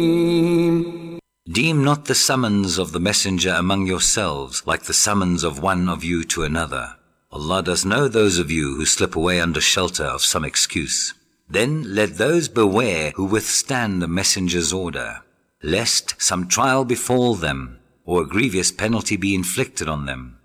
Deem not the summons of the messenger among yourselves like the summons of one of you to another. Allah does know those of you who slip away under shelter of some excuse. Then let those beware who withstand the messenger's order, lest some trial befall them, or a grievous penalty be inflicted on them.